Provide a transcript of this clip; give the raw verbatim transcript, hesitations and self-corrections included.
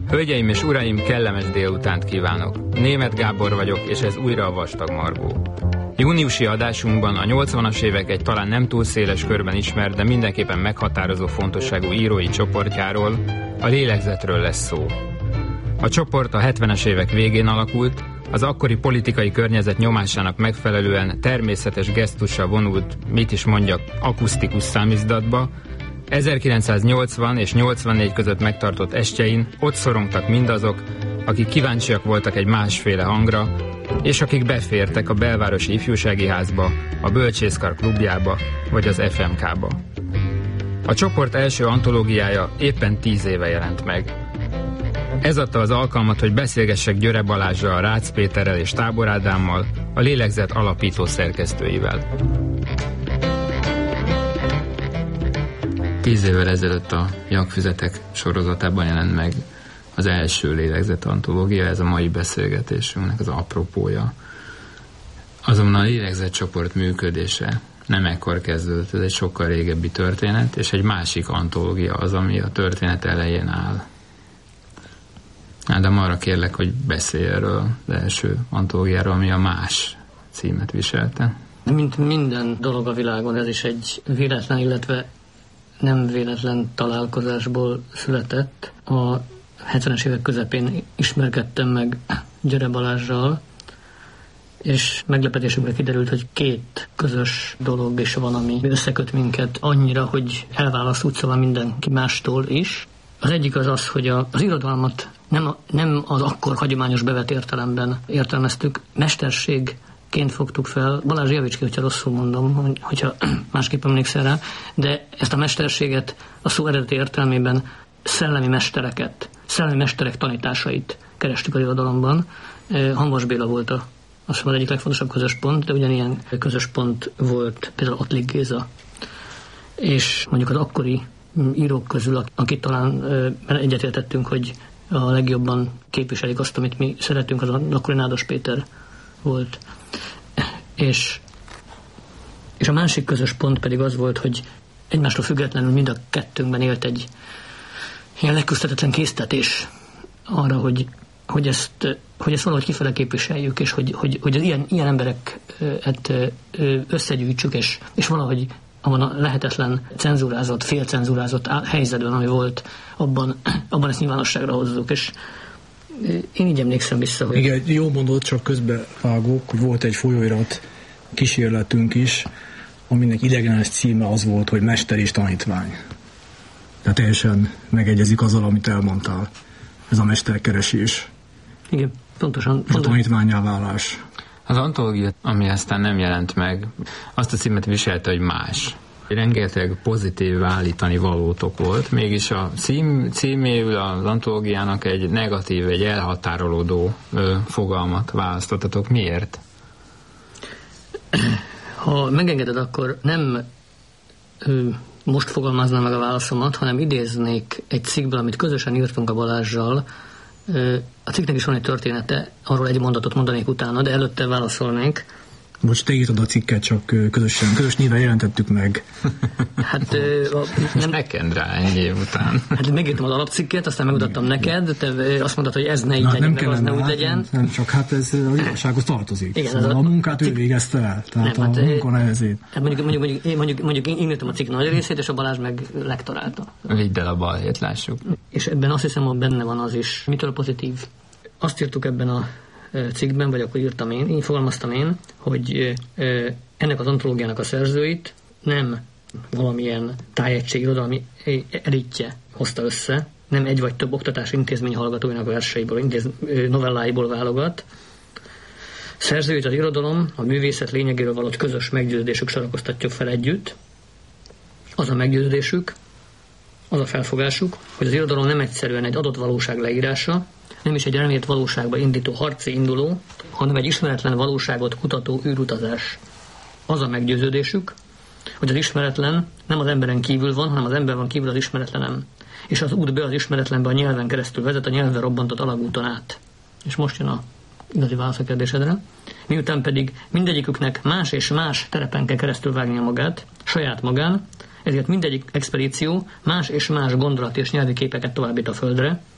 Hölgyeim és uraim, kellemes délutánt kívánok! Németh Gábor vagyok, és ez újra a Vastag Margó. Júniusi adásunkban a nyolcvanas évek egy talán nem túl széles körben ismert, de mindenképpen meghatározó fontosságú írói csoportjáról, a Lélegzetről lesz szó. A csoport a hetvenes évek végén alakult, az akkori politikai környezet nyomásának megfelelően természetes gesztussal vonult, mit is mondjak, akusztikus számizdatba. ezerkilencszáznyolcvan és nyolcvannégy között megtartott estjein ott szorongtak mindazok, akik kíváncsiak voltak egy másféle hangra, és akik befértek a belvárosi ifjúsági házba, a Bölcsészkar klubjába vagy az ef em ká-ba. A csoport első antológiája éppen tíz éve jelent meg. Ez adta az alkalmat, hogy beszélgessek Györe Balázsral, Rácz Péterrel és Tábor Ádámmal, a Lélegzet alapító szerkesztőivel. Tíz évvel ezelőtt a Jakfüzetek sorozatában jelent meg az első Lélegzet antológia, ez a mai beszélgetésünknek az apropója. Azonban a Lélegzet csoport működése nem ekkor kezdődött, ez egy sokkal régebbi történet, és egy másik antológia az, ami a történet elején áll. Ádám, arra kérlek, hogy beszélj erről az első antológiáról, ami a Más címet viselte. Mint minden dolog a világon, ez is egy véletlen, illetve nem véletlen találkozásból született. A hetvenes évek közepén ismerkedtem meg Györe Balázsral, és meglepetésünkre kiderült, hogy két közös dolog is van, ami összeköt minket annyira, hogy elválaszt úgy szóval mindenki mástól is. Az egyik az az, hogy a, az irodalmat nem, a, nem az akkor hagyományos bevett értelemben értelmeztük, mesterségként fogtuk fel. Balázs, javíts ki, hogyha rosszul mondom, hogyha másképp emlékszel rá, de ezt a mesterséget a szó eredeti értelmében szellemi mestereket, szellemi mesterek tanításait kerestük az irodalomban. Hamvas Béla volt a, azt mondom, egyik legfontosabb közös pont, de ugyanilyen közös pont volt például Ottlik Géza. És mondjuk az akkori írók közül, akit talán egyetértettünk, hogy a legjobban képviselik azt, amit mi szeretünk, az akkori Nádas Péter volt. És, és a másik közös pont pedig az volt, hogy egymástól függetlenül mind a kettőnkben élt egy ilyen leküzdhetetlen késztetés arra, hogy, hogy, ezt, hogy ezt valahogy kifele képviseljük, és hogy, hogy, hogy az ilyen, ilyen embereket összegyűjtsük, és, és valahogy abban a lehetetlen cenzúrázott, félcenzúrázott helyzetben, ami volt, abban, abban ezt nyilvánosságra hozzuk, és én így emlékszem vissza, hogy... Igen, jó mondod, csak közbevágok, hogy volt egy folyóirat kísérletünk is, aminek idegenes címe az volt, hogy Mester és tanítvány. Tehát teljesen megegyezik azzal, amit elmondtál. Ez a mesterkeresés. Igen, pontosan. A tanítvánnyá válás. Az antológia, ami aztán nem jelent meg, azt a címet viselte, hogy Más. Rengeteg pozitív állítani valótok volt, mégis a cím, címéül az antológiának egy negatív, egy elhatárolódó ö, fogalmat választottatok. Miért? Ha megengeded, akkor nem ö, most fogalmaznám meg a válaszomat, hanem idéznék egy cikkből, amit közösen írtunk a Balázssal. Ö, a cikknek is van egy története, arról egy mondatot mondanék utána, de előtte válaszolnék. Most te írtad a cikket, csak közösen, közös néven jelentettük meg. Hát... A, nem neked rá ennyi év után. Hát megírtam az alapcikket, aztán megmutattam neked, te azt mondtad, hogy ez ne így Na, legyen, meg az ne úgy hát, legyen. Nem, csak hát ez az igazsághoz tartozik. Igen, szóval a, a munkát ő végezte el, tehát nem, a hát, munka nehezét. Hát mondjuk, mondjuk, mondjuk, én, mondjuk, mondjuk én írtam a cikk nagy részét, és a Balázs meg lektorálta. Vidd el a balhét, lássuk. És ebben azt hiszem, hogy benne van az is. Mitől pozitív? Azt írtuk ebben a cikkben, vagy akkor írtam én, így fogalmaztam én, hogy ennek az antológiának a szerzőit nem valamilyen tájegység irodalmi elitje hozta össze, nem egy vagy több oktatási intézmény hallgatóinak verseiből, intéz, novelláiból válogat. Szerzőit az irodalom, a művészet lényegéről való közös meggyőződésük sorakoztatjuk fel együtt. Az a meggyőződésük, az a felfogásuk, hogy az irodalom nem egyszerűen egy adott valóság leírása, nem is egy remélt valóságba indító harci induló, hanem egy ismeretlen valóságot kutató űrutazás. Az a meggyőződésük, hogy az ismeretlen nem az emberen kívül van, hanem az ember van kívül az ismeretlenem. És az út be az ismeretlenbe a nyelven keresztül vezet, a nyelven robbantott alagúton át. És most jön a igazi válasz a kérdésedre. Miután pedig mindegyiküknek más és más terepen kell keresztül vágnia magát, saját magán, ezért mindegyik expedíció más és más gondolat és nyelvi képeket továbbít a földre,